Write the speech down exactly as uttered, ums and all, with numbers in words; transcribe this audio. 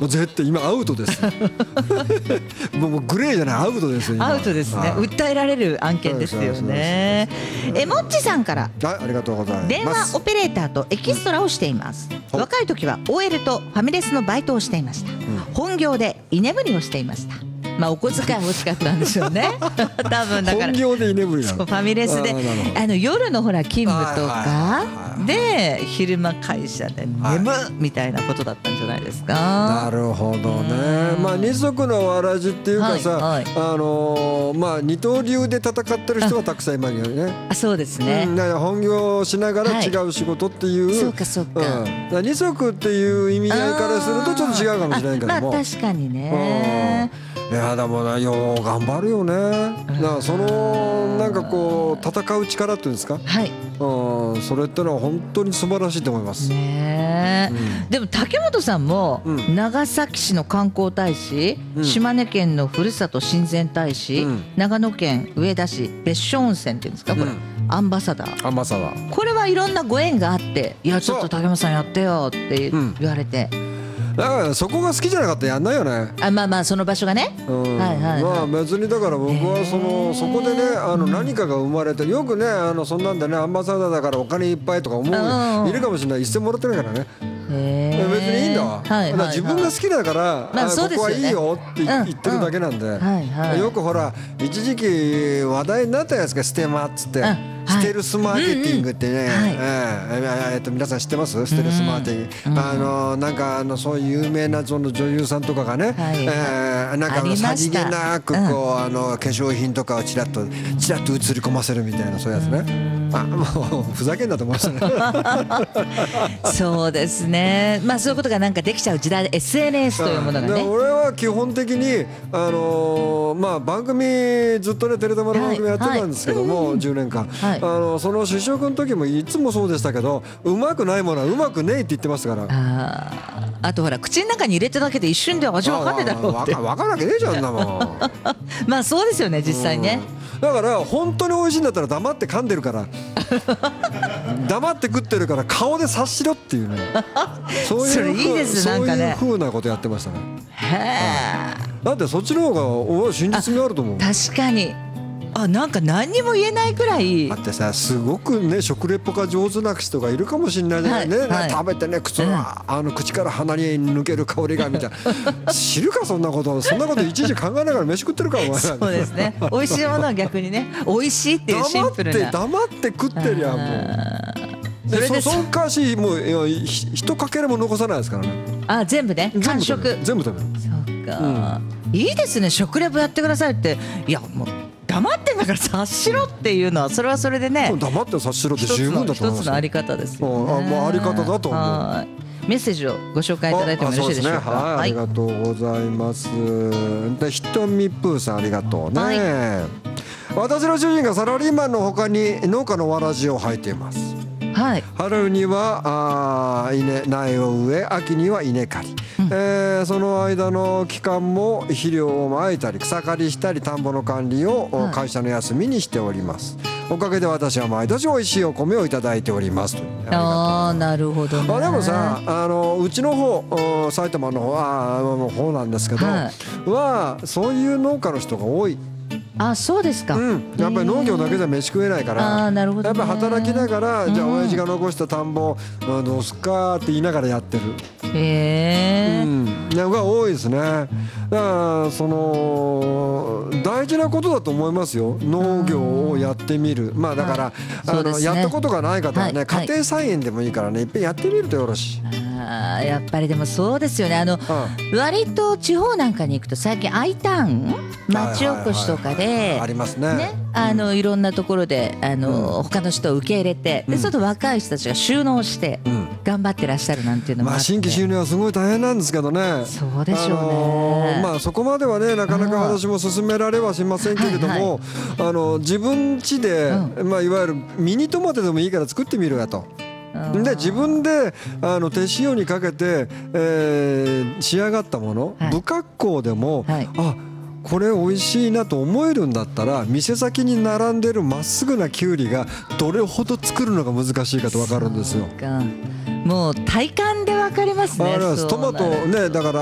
もう絶対今アウトですもうもうグレーじゃないアウトですよ今。 アウトですね。訴えられる案件ですよね。えもっちさんから、 はい、ありがとうございます。 電話オペレーターとエキストラをしています、うん、若い時は オーエル とファミレスのバイトをしていました、うん、本業で居眠りをしていました。まあお小遣い欲しかったんでしょうね多分だから本業で居眠りなの。 そうファミレスで あ, あの夜のほら勤務とかで昼間会社で眠みたいなことだったんじゃないですか。 なるほどね。まあ二足のわらじっていうかさ、はいはい、あのー、まあ二刀流で戦ってる人はたくさんいますよね。 あそうですね、 うん、だから本業をしながら違う仕事っていう、はい、 そうかそうか、 うん、二足っていう意味合いからするとちょっと違うかもしれないけども、 まあ確かにね。 いやでもなよう頑張るよね。だからそのなんかこう戦う力っていうんですか、 はい、 うん、それってのは本当に素晴らしいと思いますね、うん、でも竹本さんも長崎市の観光大使、うん、島根県のふるさと親善大使、うん、長野県上田市別所温泉っていうんですかこれ、うん、アンバサダーアンバサダー、 これはいろんなご縁があっていやちょっと竹本さんやってよって言われて、うん、 だからそこが好きじゃなかったらやんないよね。 あまあまあその場所がね、うん、はいはいはい、 まあ別にだから僕はそのそこでねあの何かが生まれて、よくねあのそんなんでねアンバサダーだからお金いっぱいとか思ういるかもしれない。一銭もらってないからね。へ別にいいんだわ、はいはいはい、だから自分が好きだから、まあそうですよね、ここはいいよって言ってるだけなんで、うんうんはいはい、よくほら一時期話題になったやつがステマっつって、うんステルスマーケティングってね、うんうんはいえーえー、と皆さん知ってます？ステルスマーケティング、うんうん、あのなんかあのそういう有名なその女優さんとかがね、はいえー、なんかさりげなくこう、うん、あの化粧品とかをちらっとちらっと映り込ませるみたいなそういうやつね、うん、あもうふざけんなと思いましたねそうですね、まあそういうことがなんかできちゃう時代で エスエヌエス というものがね、 俺は基本的にあのー、まあ番組ずっとねテレタマの番組やってたんですけども、はいはい、じゅうねんかん、はいあのその試食の時もいつもそうでしたけどうまくないものはうまくねえって言ってますから。 ああとほら口の中に入れただけで一瞬で味わかんねえだろうって分かるわけねえじゃんなもんまあそうですよね実際ね。 だから本当に美味しいんだったら黙って噛んでるから黙って食ってるから顔で察しろっていうねそういうそれいいですなんかねそういう風なことやってましたね。 へえ、 だってそっちの方が真実味あると思う。 確かにあなんか何にも言えないくらいだってさすごくね食レポが上手な人がいるかもしれないじゃないね、はいはい、食べてね口の、あの口から鼻に抜ける香りがみたいな知るかそんなことそんなこといちいち考えながら飯食ってるかお前そうですね美味しいものは逆にね美味しいっていうシンプルな黙って黙って食ってりゃもうそれでそそのかしもう一かけらも残さないですからね。 あ全部ね完食全部食べる。 そうか、うん、いいですね食レポやってくださいっていやもう黙ってんだから察しろっていうのはそれはそれでね黙って察しろって十分だと思います。 一つのあり方ですよね。 あもうあり方だと思う。 メッセージをご紹介いただいてもよろしいでしょうか。 あ、はい、ありがとうございます。でひとみぷーさんありがとうね、はい、私の主人がサラリーマンの他に農家のわらじを履いています。はい、春にはあ稲苗を植え秋には稲刈り、うんえー、その間の期間も肥料をまいたり草刈りしたり田んぼの管理を会社の休みにしております、はい、おかげで私は毎年おいしいお米をいただいております。 ああなるほどね。 あでもさあのうちの方埼玉の方あの方なんですけど、はい、はそういう農家の人が多い。 あそうですか、 うん、やっぱり農業だけじゃ飯食えないからあなるほど、ね、 やっぱり働きながら、うん、じゃあ親父が残した田んぼどうすっかって言いながらやってるへえ、 うん、が多いですね。だからその大事なことだと思いますよ農業をやってみる。まあだから、あの、ね、やったことがない方はね、はい、家庭菜園でもいいからねいっぺんやってみるとよろしい。 あやっぱりでもそうですよね。あの、うん、割と地方なんかに行くと最近 I ターン町おこしとかでありますね。 ねあのいろんなところであの、うん、他の人を受け入れてで、うん、その若い人たちが収納して頑張ってらっしゃるなんていうのもあって、まあ、 新規収入はすごい大変なんですけどね。 そうでしょうね、あのー、まあそこまではねなかなか私も進められはしませんけれども、はいはい、あの自分家で、うんまあ、いわゆるミニトマトでもいいから作ってみるやと。で自分であの手塩にかけて、えー、仕上がったもの、はい、不格好でも、はい、あこれ美味しいなと思えるんだったら店先に並んでるまっすぐなきゅうりがどれほど作るのが難しいかと分かるんですよ。 もう体感で分かりますね。 トマトねだから